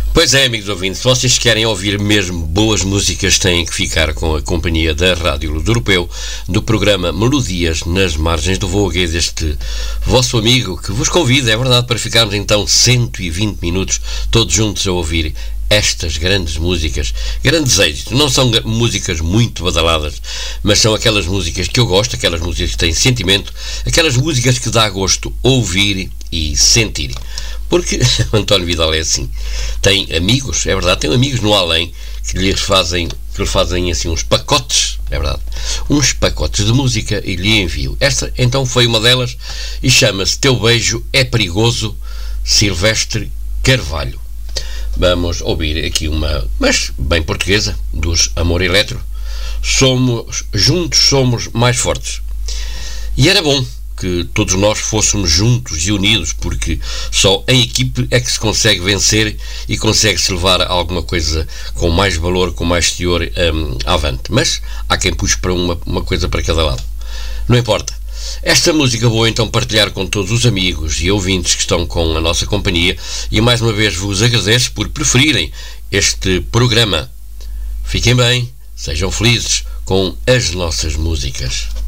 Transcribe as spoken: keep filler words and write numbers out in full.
Pois é, amigos ouvintes, se vocês querem ouvir mesmo boas músicas, têm que ficar com a companhia da Rádio Ludo Europeu, do programa Melodias nas Margens do Voguês, este vosso amigo que vos convida, é verdade, para ficarmos então cento e vinte minutos todos juntos a ouvir estas grandes músicas, grandes êxitos. Não são músicas muito badaladas, mas são aquelas músicas que eu gosto, aquelas músicas que têm sentimento, aquelas músicas que dá gosto ouvir e sentir. Porque António Vidal é assim. Tem amigos, é verdade, tem amigos no além que lhes fazem, que lhe fazem assim uns pacotes, é verdade, uns pacotes de música e lhe envio. Esta então foi uma delas e chama-se Teu Beijo é Perigoso, Silvestre Carvalho. Vamos ouvir aqui uma, mas bem portuguesa, dos Amor Eletro. Somos, juntos somos mais fortes. E era bom que todos nós fôssemos juntos e unidos, porque só em equipe é que se consegue vencer e consegue-se levar alguma coisa com mais valor, com mais teor um, avante. Mas há quem puxe para uma, uma coisa para cada lado. Não importa. Esta música vou então partilhar com todos os amigos e ouvintes que estão com a nossa companhia e mais uma vez vos agradeço por preferirem este programa. Fiquem bem, sejam felizes com as nossas músicas.